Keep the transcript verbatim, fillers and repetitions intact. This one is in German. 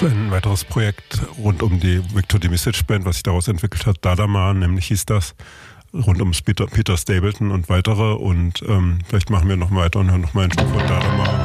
ein weiteres Projekt rund um die Victor the Message Band, was sich daraus entwickelt hat, Dadaman, nämlich hieß das, rund um Peter, Peter Stapleton und weitere. Und ähm, vielleicht machen wir noch weiter und hören noch mal ein Stück von Dadaman.